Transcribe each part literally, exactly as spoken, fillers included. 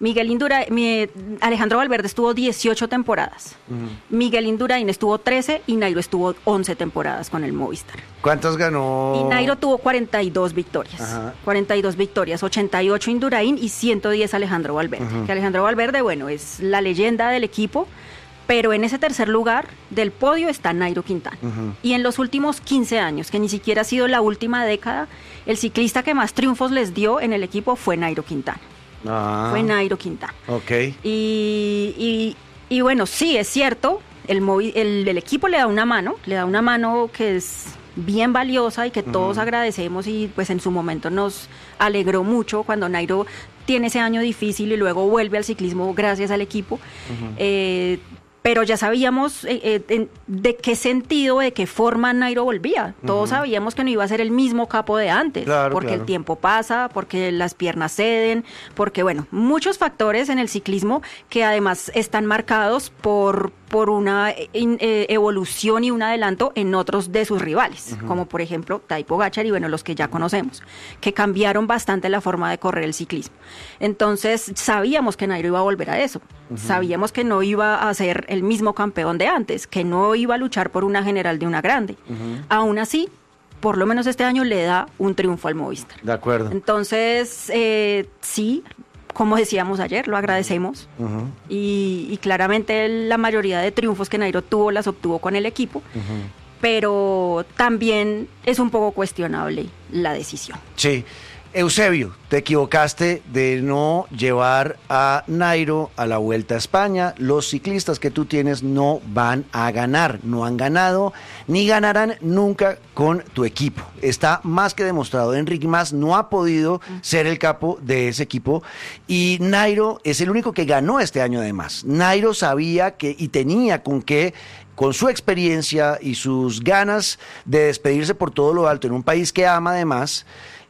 Miguel Indurain, mi, Alejandro Valverde estuvo dieciocho temporadas, uh-huh. Miguel Indurain estuvo trece y Nairo estuvo once temporadas con el Movistar. ¿Cuántas ganó? Y Nairo tuvo cuarenta y dos victorias, uh-huh. cuarenta y dos victorias, ochenta y ocho Indurain y ciento diez Alejandro Valverde. Uh-huh. Que Alejandro Valverde, bueno, es la leyenda del equipo, pero en ese tercer lugar del podio está Nairo Quintana. Uh-huh. Y en los últimos quince años, que ni siquiera ha sido la última década, el ciclista que más triunfos les dio en el equipo fue Nairo Quintana. Ah, fue Nairo Quintana. Ok. Y, y, y bueno, sí, es cierto, el, movi- el, el equipo le da una mano, le da una mano que es bien valiosa y que uh-huh. todos agradecemos y pues en su momento nos alegró mucho cuando Nairo tiene ese año difícil y luego vuelve al ciclismo gracias al equipo. Uh-huh. Eh, pero ya sabíamos eh, eh, de qué sentido, de qué forma Nairo volvía. Todos uh-huh. sabíamos que no iba a ser el mismo capo de antes, claro, porque claro. el tiempo pasa, porque las piernas ceden, porque bueno, muchos factores en el ciclismo que además están marcados por, por una in, eh, evolución y un adelanto en otros de sus rivales, uh-huh. como por ejemplo Tadej Pogačar y bueno, los que ya conocemos, que cambiaron bastante la forma de correr el ciclismo. Entonces sabíamos que Nairo iba a volver a eso, uh-huh. sabíamos que no iba a ser el mismo campeón de antes, que no iba a luchar por una general de una grande. Uh-huh. Aún así, por lo menos este año le da un triunfo al Movistar. De acuerdo. Entonces, eh, sí, como decíamos ayer, lo agradecemos. Uh-huh. y, y claramente la mayoría de triunfos que Nairo tuvo las obtuvo con el equipo, uh-huh. pero también es un poco cuestionable la decisión. Sí. Eusebio, te equivocaste de no llevar a Nairo a la Vuelta a España. Los ciclistas que tú tienes no van a ganar, no han ganado ni ganarán nunca con tu equipo. Está más que demostrado. Enric Mas no ha podido ser el capo de ese equipo y Nairo es el único que ganó este año además. Nairo sabía que y tenía con qué, con su experiencia y sus ganas de despedirse por todo lo alto en un país que ama además.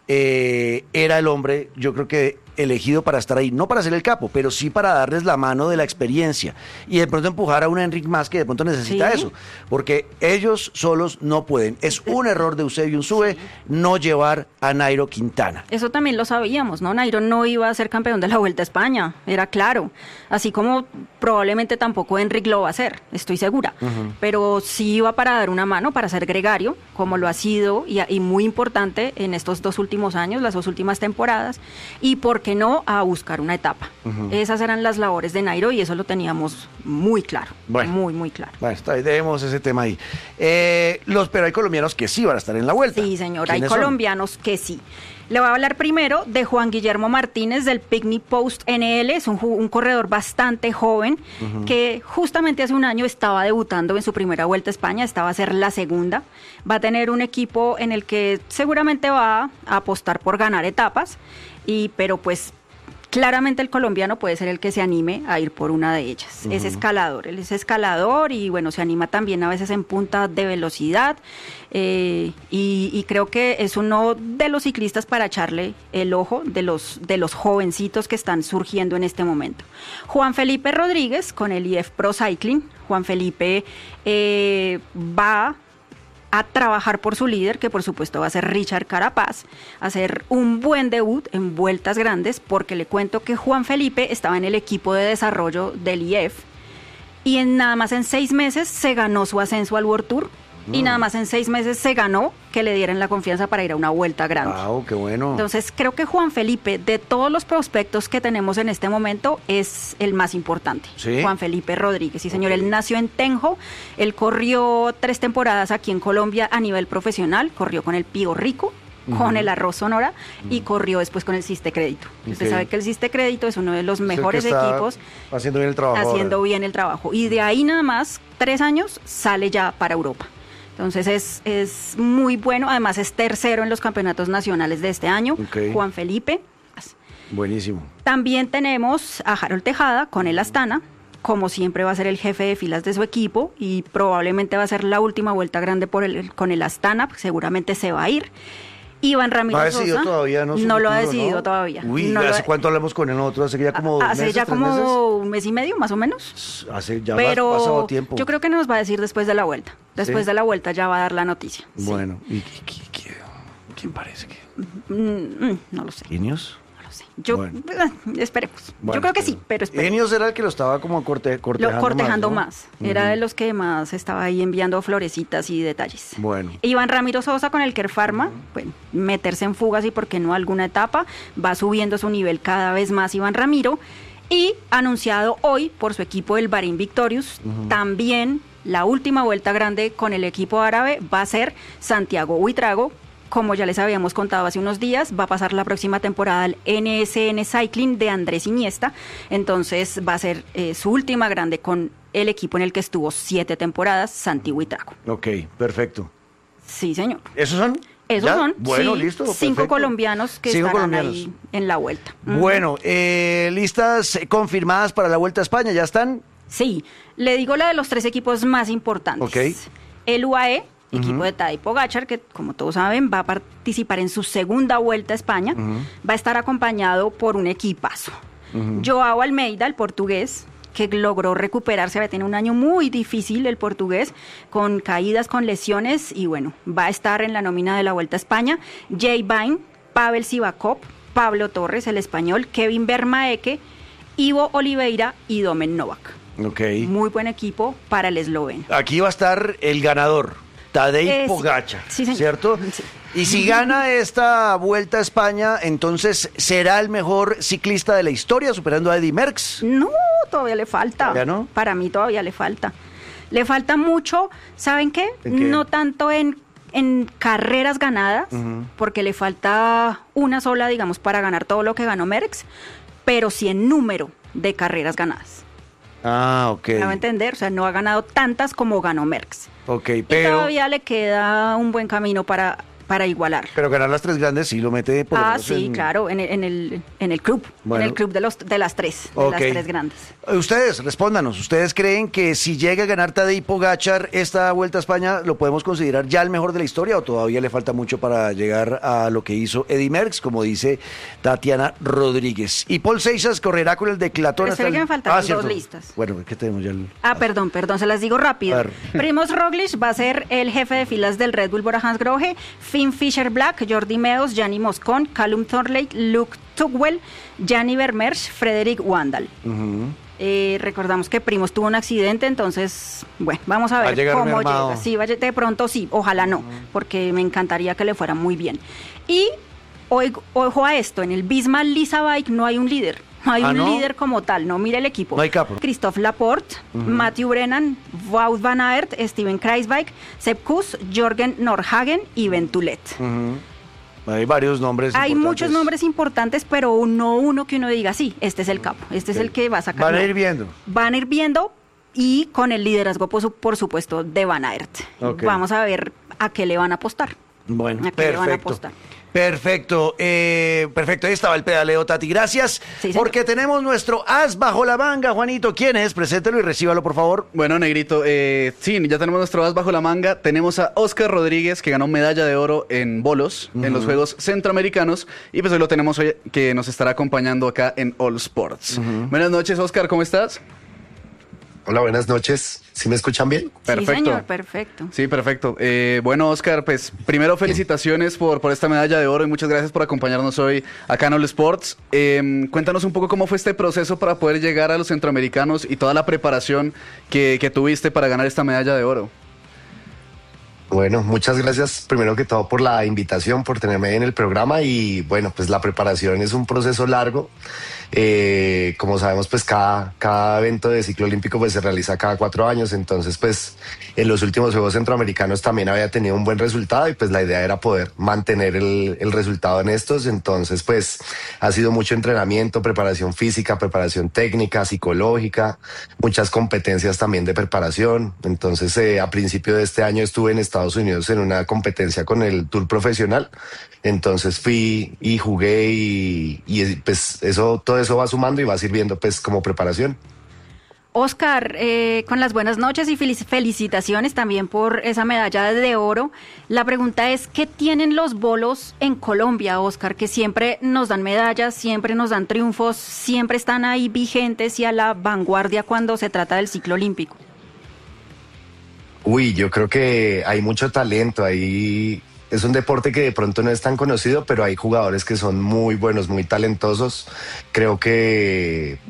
Eh, era el hombre, yo creo que elegido para estar ahí, no para ser el capo, pero sí para darles la mano de la experiencia y de pronto empujar a un Enric Mas que de pronto necesita ¿Sí? eso, porque ellos solos no pueden. Es un error de Eusebio Unzúe sí. no llevar a Nairo Quintana. Eso también lo sabíamos, ¿no? Nairo no iba a ser campeón de la Vuelta a España, era claro, así como probablemente tampoco Enric lo va a hacer, estoy segura, uh-huh. pero sí iba para dar una mano, para ser gregario, como lo ha sido y, y muy importante en estos dos últimos años, las dos últimas temporadas, y por qué no a buscar una etapa. Uh-huh. Esas eran las labores de Nairo y eso lo teníamos muy claro, bueno, muy, muy claro. Bueno, está, dejemos ese tema ahí. Eh, los, pero hay colombianos que sí van a estar en la Vuelta. Sí, señor, hay colombianos son? que sí. Le voy a hablar primero de Juan Guillermo Martínez del Picnic Post N L, es un, un corredor bastante joven uh-huh. que justamente hace un año estaba debutando en su primera Vuelta a España, esta va a ser la segunda, va a tener un equipo en el que seguramente va a apostar por ganar etapas, y pero pues claramente el colombiano puede ser el que se anime a ir por una de ellas. Uh-huh. Es escalador, él es escalador y bueno, se anima también a veces en punta de velocidad eh, y, y creo que es uno de los ciclistas para echarle el ojo de los, de los jovencitos que están surgiendo en este momento. Juan Felipe Rodríguez con el I F Pro Cycling. Juan Felipe eh, va a trabajar por su líder, que por supuesto va a ser Richard Carapaz, a hacer un buen debut en vueltas grandes, porque le cuento que Juan Felipe estaba en el equipo de desarrollo del I F y en nada más en seis meses se ganó su ascenso al World Tour. Mm. Y nada más en seis meses se ganó que le dieran la confianza para ir a una vuelta grande. ¡Wow, qué bueno! Entonces creo que Juan Felipe, de todos los prospectos que tenemos en este momento, es el más importante. ¿Sí? Juan Felipe Rodríguez, sí señor, okay. Él nació en Tenjo, él corrió tres temporadas aquí en Colombia a nivel profesional, corrió con el Pío Rico, uh-huh. con el Arroz Sonora uh-huh. y corrió después con el Ciste Crédito. Okay. Usted sabe que el Ciste Crédito es uno de los mejores equipos. Haciendo bien el trabajo. Haciendo ahora. bien el trabajo. Y de ahí nada más, tres años, sale ya para Europa. Entonces es, es muy bueno, además es tercero en los campeonatos nacionales de este año, okay. Juan Felipe. Buenísimo. También tenemos a Harold Tejada con el Astana, como siempre va a ser el jefe de filas de su equipo y probablemente va a ser la última vuelta grande por el, con el Astana, seguramente se va a ir. Iván Ramírez ¿No ha decidido Sosa, todavía? No, no lo ha futuro, decidido ¿no? todavía. Uy, no ¿hace lo... cuánto hablamos con el otro? ¿Hace ya como Hace meses, ya como meses? un mes y medio, más o menos. Hace ya Pero pasado tiempo. Yo creo que nos va a decir después de la vuelta. Después ¿Sí? de la vuelta ya va a dar la noticia. Bueno, sí. ¿y, y, y quién parece que? Mm, mm, no lo sé. ¿Ineos? No lo sé. Yo, bueno. eh, esperemos. Bueno, Yo creo que pero sí, pero esperemos. Enios era el que lo estaba como corte, cortejando, Lo cortejando más, ¿no? más. Era Uh-huh. de los que más estaba ahí enviando florecitas y detalles. Bueno. Iván Ramiro Sosa con el Kerr Pharma, uh-huh. bueno, meterse en fugas y por qué no alguna etapa, va subiendo su nivel cada vez más Iván Ramiro. Y anunciado hoy por su equipo el Bahrein Victorious, uh-huh. también la última vuelta grande con el equipo árabe va a ser Santiago Buitrago. Como ya les habíamos contado hace unos días, va a pasar la próxima temporada al N S N Cycling de Andrés Iniesta. Entonces va a ser eh, su última grande con el equipo en el que estuvo siete temporadas, Santi Buitrago. Ok, perfecto. Sí, señor. ¿Esos son? Esos ¿Ya? son, bueno, sí, listo, cinco perfecto. colombianos que cinco estarán colombianos. ahí en la vuelta. Bueno, eh, listas confirmadas para la Vuelta a España, ¿ya están? Sí, le digo la de los tres equipos más importantes. Ok. El U A E, equipo Uh-huh. de Tadej Pogačar, que como todos saben va a participar en su segunda Vuelta a España, Uh-huh. va a estar acompañado por un equipazo. Uh-huh. Joao Almeida, el portugués, que logró recuperarse, había tenido un año muy difícil el portugués, con caídas, con lesiones, y bueno, va a estar en la nómina de la Vuelta a España. Jay Vine, Pavel Sivakov, Pablo Torres, el español, Kevin Vermaeke, Ivo Oliveira y Domen Novak. Ok. Muy buen equipo para el esloveno. Aquí va a estar el ganador, Tadej Eh, sí. Pogačar, Sí, señor. ¿cierto? Sí. Y si gana esta Vuelta a España, entonces será el mejor ciclista de la historia, superando a Eddy Merckx. No, todavía le falta. ¿Todavía no? Para mí todavía le falta. Le falta mucho, ¿saben qué? ¿En qué? No tanto en, en carreras ganadas, Ujú. porque le falta una sola, digamos, para ganar todo lo que ganó Merckx, pero sí en número de carreras ganadas. Ah, ok. ¿Me va a entender? O sea, no ha ganado tantas como ganó Merckx. Ok, Y pero, todavía le queda un buen camino para, para igualar. pero ganar las tres grandes sí lo mete por lo Ah, menos sí, en- claro, en el, en el, en el club, Bueno. en el club de, los, de las tres, de Ok. las tres grandes. Ustedes, respóndanos. ¿Ustedes creen que si llega a ganar Tadej Pogačar esta Vuelta a España, lo podemos considerar ya el mejor de la historia o todavía le falta mucho para llegar a lo que hizo Eddy Merckx, como dice Tatiana Rodríguez? Y Paul Seixas correrá con el Declathlon. Pero hasta espera el- que me faltaron dos cierto. listas. Bueno, es que tenemos ya el... Ah, perdón, perdón, se las digo rápido. A ver. Primoz Roglic va a ser el jefe de filas del Red Bull Bora Hansgrohe, Finn Fisher Black, Jordi Meos, Gianni Moscon, Callum Thornley, Luke Tugwell, Gianni Vermeersch, Frederick Wandal. Ujú. Eh, recordamos que Primoz tuvo un accidente, entonces, bueno, vamos a Va a ver llegar cómo mermado. llega. Sí, vaya, de pronto sí, ojalá no, porque me encantaría que le fuera muy bien. Y oigo- ojo a esto, en el Bisma Lisa Bike no hay un líder. No hay ¿Ah, un no? líder como tal, no mira el equipo. No hay capo. Christophe Laporte, Matthew Brennan, Wout van Aert, Steven Kruijswijk, Sepp Kuss, Jorgen Nordhagen y Ventulet. Ujú. Hay varios nombres Hay importantes. muchos nombres importantes, pero no uno que uno diga, sí, este es el capo, este es el que va a sacar. Van a No. ir viendo. Van a ir viendo y con el liderazgo, por, su- por supuesto, de Van Aert. Ok. Vamos a ver a qué le van a apostar. Bueno, ¿A qué le van a perfecto. apostar? Perfecto, eh, perfecto. Ahí estaba el pedaleo, Tati. Gracias. Sí, señor. Porque tenemos nuestro as bajo la manga, Juanito. ¿Quién es? Preséntelo y recíbalo, por favor. Bueno, Negrito, eh, sí, ya tenemos nuestro as bajo la manga. Tenemos a Oscar Rodríguez, que ganó medalla de oro en bolos, en los Juegos Centroamericanos. Y pues hoy lo tenemos hoy, que nos estará acompañando acá en All Sports. Buenas noches, Oscar, ¿cómo estás? Hola, buenas noches. ¿Sí me escuchan bien? Perfecto. Sí, señor, perfecto. Sí, perfecto. Eh, bueno, Oscar, pues primero felicitaciones por, por esta medalla de oro y muchas gracias por acompañarnos hoy acá en All Sports. Eh, cuéntanos un poco cómo fue este proceso para poder llegar a los centroamericanos y toda la preparación que, que tuviste para ganar esta medalla de oro. Bueno, muchas gracias primero que todo por la invitación, por tenerme en el programa y bueno, pues la preparación es un proceso largo. Eh, como sabemos, pues cada, cada evento de ciclo olímpico pues se realiza cada cuatro años, entonces pues en los últimos Juegos Centroamericanos también había tenido un buen resultado y pues la idea era poder mantener el, el resultado en estos, entonces pues ha sido mucho entrenamiento, preparación física, preparación técnica, psicológica, muchas competencias también de preparación, entonces eh, a principio de este año estuve en Estados Unidos en una competencia con el Tour Profesional, entonces fui y jugué y, y pues eso, todo eso va sumando y va sirviendo pues como preparación. Oscar, eh, con las buenas noches y felici- felicitaciones también por esa medalla de oro. La pregunta es, ¿qué tienen los bolos en Colombia, Oscar? Que siempre nos dan medallas, siempre nos dan triunfos, siempre están ahí vigentes y a la vanguardia cuando se trata del ciclo olímpico. Uy, yo creo que hay mucho talento, hay es un deporte que de pronto no es tan conocido, pero hay jugadores que son muy buenos, muy talentosos. Creo que